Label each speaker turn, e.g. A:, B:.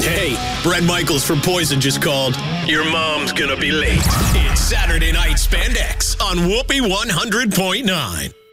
A: Hey, Bret Michaels from Poison just called. Your mom's gonna be late. It's Saturday Night Spandex on Whoopee 100.9.